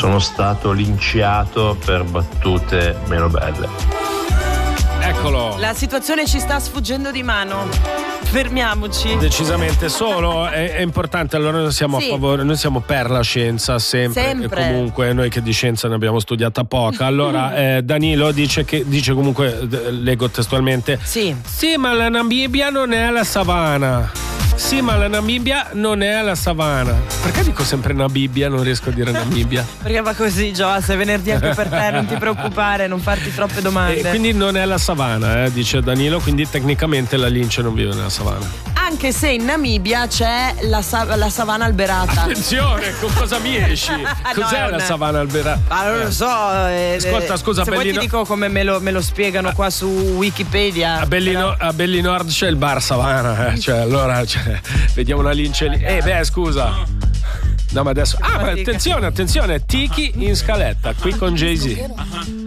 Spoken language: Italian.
sono stato linciato per battute meno belle. Eccolo. La situazione ci sta sfuggendo di mano. Fermiamoci. Decisamente, solo è importante. Allora noi siamo a favore, noi siamo per la scienza sempre. E comunque noi che di scienza ne abbiamo studiata poca. Allora Danilo dice comunque, leggo testualmente, sì ma la Namibia non è la savana. Sì, ma la Namibia non è la savana. Perché dico sempre Namibia? Non riesco a dire Namibia. Perché va così, Gio, se venerdì anche per te, non ti preoccupare, non farti troppe domande. E quindi non è la savana, dice Danilo, quindi tecnicamente la lince non vive nella savana. Anche se in Namibia c'è la savana alberata. Attenzione, con cosa mi esci? Cos'è la savana alberata? Ma non lo so. Ascolta, scusa, se vuoi ti dico come me lo spiegano qua su Wikipedia. A Belli Nord c'è il bar Savana, cioè allora vediamo una lince lì. Scusa. No, ma adesso. Ma attenzione, Tiki in scaletta, qui con Jay-Z.